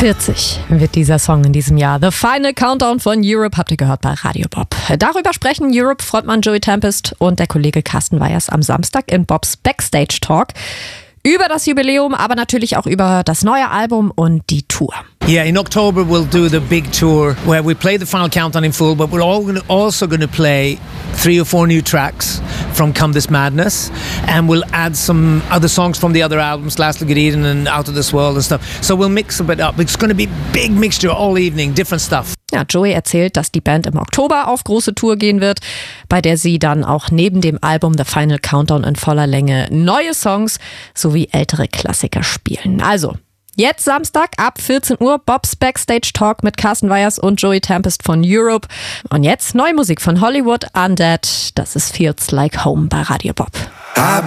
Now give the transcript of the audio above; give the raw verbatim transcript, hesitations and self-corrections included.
vierzig wird dieser Song in diesem Jahr. The Final Countdown von Europe habt ihr gehört bei Radio Bob. Darüber sprechen Europe-Frontmann Joey Tempest und der Kollege Carsten Weihers am Samstag in Bobs Backstage Talk. Über das Jubiläum, aber natürlich auch über das neue Album und die Tour. Yeah, in October we'll do the big tour where we play the Final Countdown in full, but we're all gonna, also going to play three or four new tracks from Come This Madness, and we'll add some other songs from the other albums, Last Look at Eden and Out of This World and stuff. So we'll mix a bit up. It's going to be a big mixture all evening, different stuff. Ja, Joey erzählt, dass die Band im Oktober auf große Tour gehen wird, bei der sie dann auch neben dem Album The Final Countdown in voller Länge neue Songs sowie ältere Klassiker spielen. Also, jetzt Samstag ab vierzehn Uhr Bobs Backstage Talk mit Carsten Weihers und Joey Tempest von Europe. Und jetzt neue Musik von Hollywood Undead. Das ist Feels Like Home bei Radio Bob.